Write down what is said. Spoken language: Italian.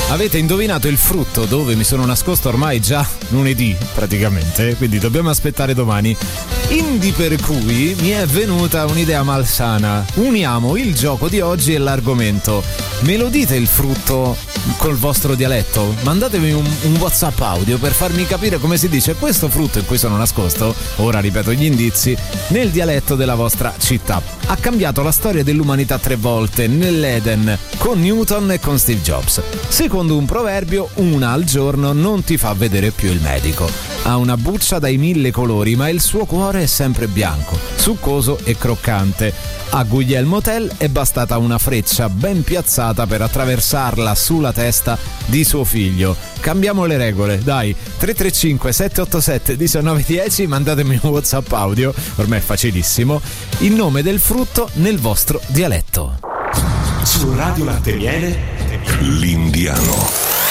Avete indovinato il frutto dove mi sono nascosto ormai già lunedì praticamente, quindi dobbiamo aspettare domani. Indi per cui mi è venuta un'idea malsana. Uniamo il gioco di oggi e l'argomento. Me lo dite il frutto col vostro dialetto? Mandatemi un WhatsApp audio per farmi capire come si dice questo frutto in cui sono nascosto, ora ripeto gli indizi, nel dialetto della vostra città. Ha cambiato la storia dell'umanità 3 volte, nell'Eden, con Newton e con Steve Jobs. Secondo un proverbio, una al giorno non ti fa vedere più il medico. Ha una buccia dai 1000 colori, ma il suo cuore è sempre bianco, succoso e croccante. A Guglielmo Tell è bastata una freccia ben piazzata per attraversarla sulla testa di suo figlio. Cambiamo le regole, dai. 335 787 1910, mandatemi un WhatsApp audio, ormai è facilissimo, il nome del frutto nel vostro dialetto. Su Radio Latte Miele, l'Indiano.